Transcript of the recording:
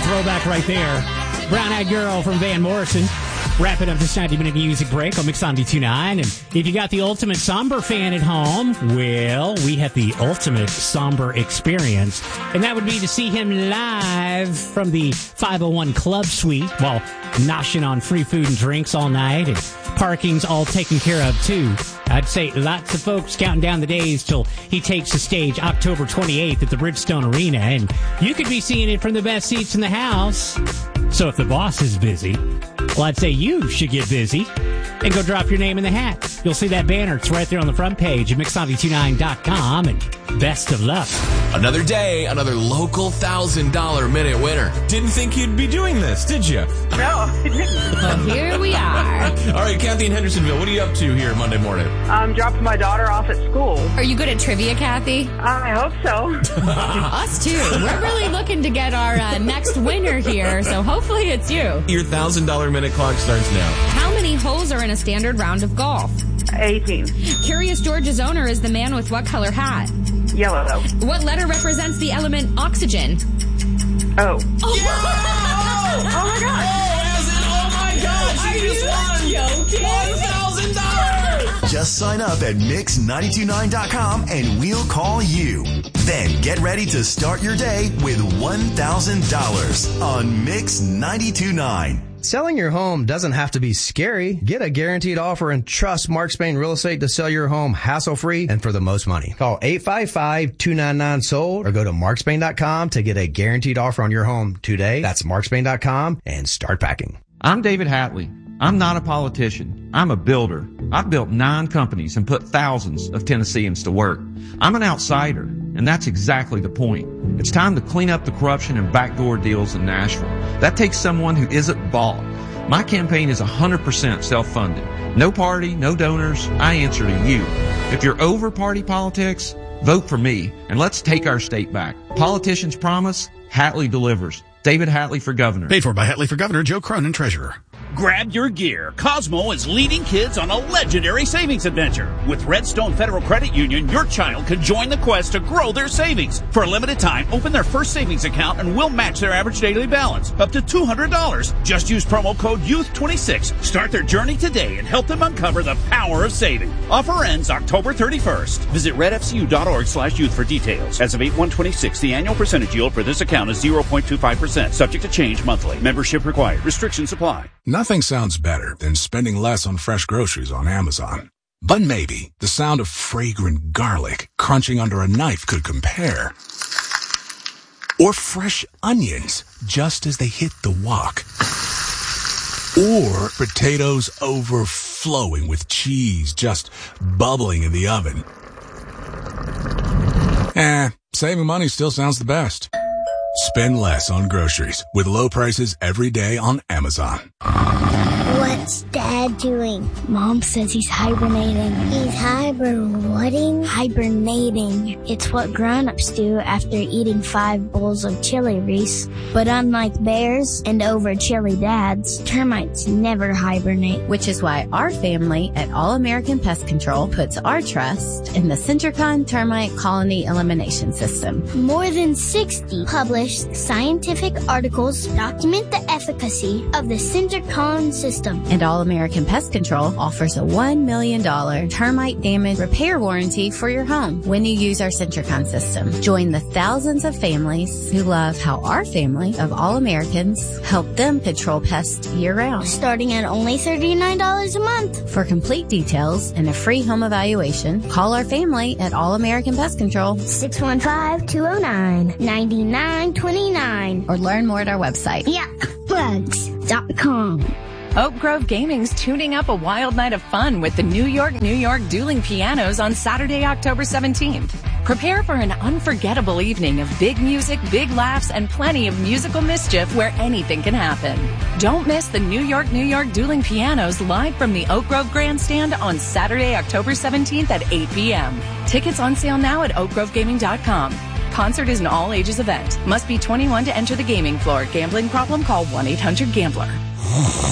throwback right there. Brown Eyed Girl from Van Morrison. Wrapping up this 90-minute music break on Mix 92.9. And if you got the ultimate somber fan at home, well, we have the ultimate somber experience. And that would be to see him live from the 501 Club Suite while noshing on free food and drinks all night. And parking's all taken care of, too. I'd say lots of folks counting down the days till he takes the stage October 28th at the Bridgestone Arena. And you could be seeing it from the best seats in the house. So if the boss is busy, well, I'd say you should get busy and go drop your name in the hat. You'll see that banner. It's right there on the front page at Mix929.com, and best of luck. Another day, another local $1,000 minute winner. Didn't think you'd be doing this, did you? No, I didn't. Well, here we are. All right, Kathy in Hendersonville, what are you up to here Monday morning? I'm dropping my daughter off at school. Are you good at trivia, Kathy? I hope so. Us too. We're really looking to get our next winner here, so hopefully it's you. Your $1,000 minute clock starts now. How many holes are in a standard round of golf? 18. Curious George's owner is the man with what color hat? Yellow. What letter represents the element oxygen? Oh. Oh, Oh my God. Oh my gosh, you just won $1,000. Just sign up at Mix929.com and we'll call you. Then get ready to start your day with $1,000 on Mix 92.9. Selling your home doesn't have to be scary. Get a guaranteed offer and trust Mark Spain Real Estate to sell your home hassle-free and for the most money. Call 855-299-SOLD or go to markspain.com to get a guaranteed offer on your home today. That's markspain.com and start packing. I'm David Hatley. I'm not a politician. I'm a builder. I've built 9 companies and put thousands of Tennesseans to work. I'm an outsider, and that's exactly the point. It's time to clean up the corruption and backdoor deals in Nashville. That takes someone who isn't bought. My campaign is 100% self-funded. No party, no donors. I answer to you. If you're over party politics, vote for me, and let's take our state back. Politicians promise, Hatley delivers. David Hatley for governor. Paid for by Hatley for governor, Joe Cronin, treasurer. Grab your gear. Cosmo is leading kids on a legendary savings adventure. With Redstone Federal Credit Union, your child can join the quest to grow their savings. For a limited time, open their first savings account and we'll match their average daily balance up to $200. Just use promo code YOUTH26. Start their journey today and help them uncover the power of saving. Offer ends October 31st. Visit redfcu.org/youth for details. As of 8/1/26, the annual percentage yield for this account is 0.25%, subject to change monthly. Membership required. Restrictions apply. Nothing sounds better than spending less on fresh groceries on Amazon. But maybe the sound of fragrant garlic crunching under a knife could compare. Or fresh onions just as they hit the wok. Or potatoes overflowing with cheese just bubbling in the oven. Saving money still sounds the best. Spend less on groceries with low prices every day on Amazon. What's Dad doing? Mom says he's hibernating. He's hibernating? Hibernating. It's what grown-ups do after eating 5 bowls of chili, Reese. But unlike bears and over chili dads, termites never hibernate. Which is why our family at All American Pest Control puts our trust in the Synthricon Termite Colony Elimination System. More than 60 published scientific articles document the efficacy of the Synthricon system. And All American Pest Control offers a $1 million termite damage repair warranty for your home when you use our Synthricon system. Join the thousands of families who love how our family of All Americans help them control pests year-round. Starting at only $39 a month. For complete details and a free home evaluation, call our family at All American Pest Control 615-209-9929 or learn more at our website. Yuckbugs.com. Oak Grove Gaming's tuning up a wild night of fun with the New York dueling pianos on Saturday, October 17th. Prepare for an unforgettable evening of big music, big laughs, and plenty of musical mischief where anything can happen. Don't miss the New York dueling pianos live from the Oak Grove Grandstand on Saturday, October 17th at 8 p.m. Tickets on sale now at oakgrovegaming.com. Concert is an all-ages event. Must be 21 to enter the gaming floor. Gambling problem? Call 1-800-GAMBLER.